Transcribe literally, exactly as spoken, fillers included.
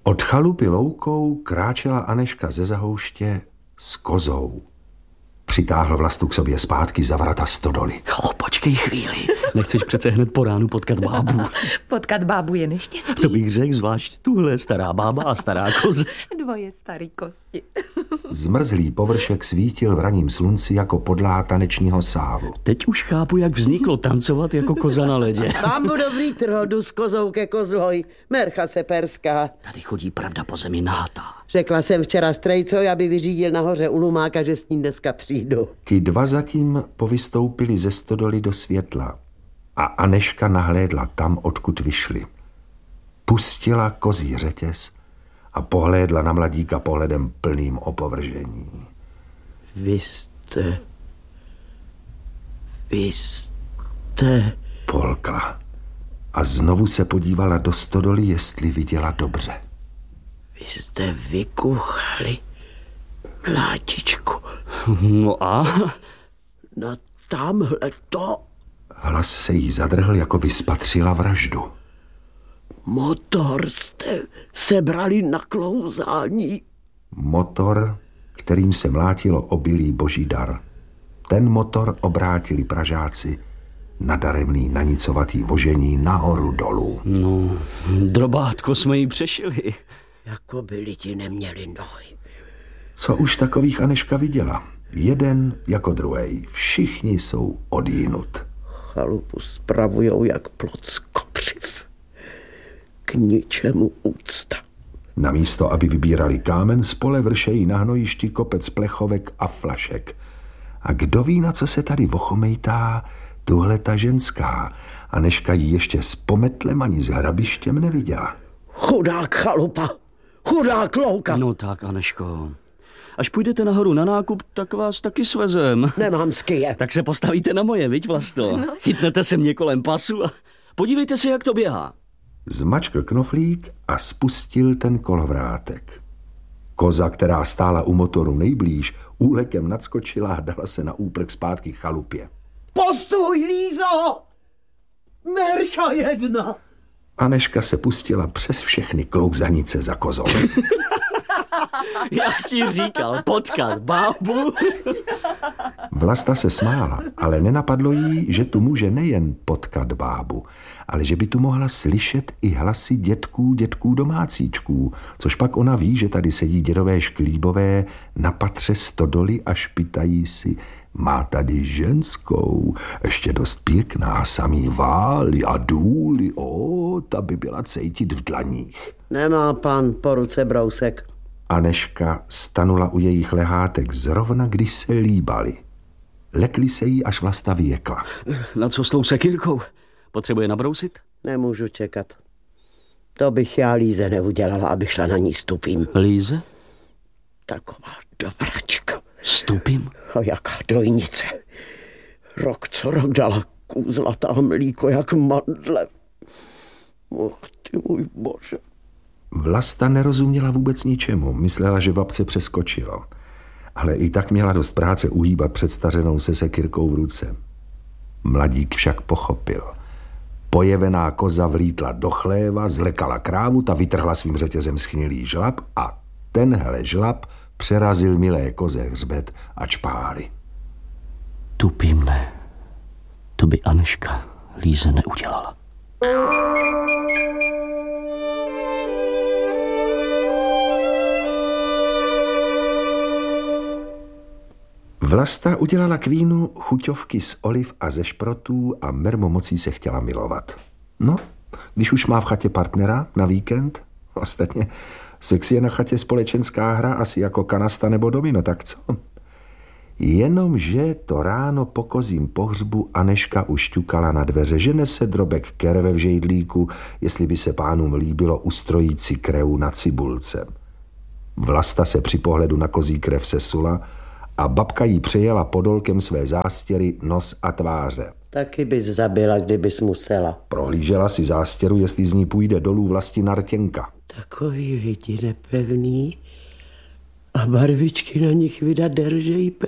Od chalupy loukou kráčela Anežka ze Zahouště s kozou. Přitáhl Vlastu k sobě zpátky za vrata stodoly. O, počkej chvíli. Nechceš přece hned po ránu potkat bábu? Potkat bábu je neštěstí. To bych řekl, zvlášť tuhle stará bába a stará koza. Dvoje starý kosti. Zmrzlý površek svítil v raním slunci jako podlá tanečního sálu. Teď už chápu, jak vzniklo tancovat jako koza na ledě. Bábu dobrý trhodu s kozou ke kozloj. Mercha se perská. Tady chodí pravda po zemi nahátá. Řekla jsem včera strejcovi, aby vyřídil nahoře u Lumáka, že s ním dneska přijdu. Ti dva zatím povystoupili ze stodoly do světla a Anežka nahlédla tam, odkud vyšli. Pustila kozí řetěz a pohlédla na mladíka pohledem plným opovržení. Vy jste... Vy jste... Polkla a znovu se podívala do stodoly, jestli viděla dobře. Vy jste vykuchali mlátičku. No a? No tamhle to... Hlas se jí zadrhl, jako by spatřila vraždu. Motor jste sebrali na klouzání. Motor, kterým se mlátilo obilý boží dar. Ten motor obrátili Pražáci na daremný nanicovatý vožení nahoru dolů. No, drobátko jsme jí přešili. Jako by lidi neměli nohy. Co už takových Anežka viděla? Jeden jako druhej. Všichni jsou odjinut. Chalupu spravujou jak plot z kopřiv. K ničemu úcta. Namísto, aby vybírali kámen, z pole vršejí na hnojišti kopec plechovek a flašek. A kdo ví, na co se tady vochomejtá tuhle ta ženská. Anežka ji ještě s pometlem ani s hrabištěm neviděla. Chudák chalupa, chudák louka. No tak, Anežko. Až půjdete nahoru na nákup, tak vás taky svezem. Nemám skije. Tak se postavíte na moje, viď, Vlasto? No. Chytnete se mě kolem pasu a podívejte se, jak to běhá. Zmačkl knoflík a spustil ten kolovrátek. Koza, která stála u motoru nejblíž, úlekem nadskočila a dala se na úprk zpátky k chalupě. Postuj, Lízo! Mercha jedna! Anežka se pustila přes všechny klouzanice za kozou. Já ti říkal, potkat bábu. Vlasta se smála, ale nenapadlo jí, že tu může nejen potkat bábu, ale že by tu mohla slyšet i hlasy dětků, dětků domácíčků, což pak ona ví, že tady sedí dědové šklíbové na patře stodoly a špitají si: má tady ženskou, ještě dost pěkná, samý vály a důly, o, ta by byla cejtit v dlaních. Nemá pan po ruce brousek. Anežka stanula u jejich lehátek zrovna, když se líbali. Lekli se jí, až Vlasta vyjekla. Na co s tou sekírkou? Potřebuje nabrousit? Nemůžu čekat. To bych já Líze neudělala, abych šla na ní stupím. Líze? Taková dobračka. Stupím? A jaká dojnice. Rok co rok dala kůzlatá mlíko jak mandle. Och ty můj bože. Vlasta nerozuměla vůbec ničemu. Myslela, že babce přeskočila. Ale i tak měla dost práce uhýbat předstařenou se sekyrkou v ruce. Mladík však pochopil. Pojevená koza vlítla do chléva, zlekala krávu, ta vytrhla svým řetězem schnilý žlab a tenhle žlab přerazil milé koze hřbet a čpáry. Tupím ne. To by Anežka Líze neudělala. Vlasta udělala k vínu chuťovky z oliv a ze šprotů a mermomocí se chtěla milovat. No, když už má v chatě partnera na víkend, ostatně sex je na chatě společenská hra, asi jako kanasta nebo domino, tak co? Jenomže to ráno po kozím pohřbu Anežka už ťukala na dveře, že nese drobek kerve v žejdlíku, jestli by se pánům líbilo ustrojit si krev na cibulce. Vlasta se při pohledu na kozí krev sesula a babka jí přejela podolkem své zástěry nos a tváře. Taky bys zabila, kdybys musela. Prohlížela si zástěru, jestli z ní půjde dolů Vlastina rtěnka. Takový lidi nepevný a barvičky na nich vydat držej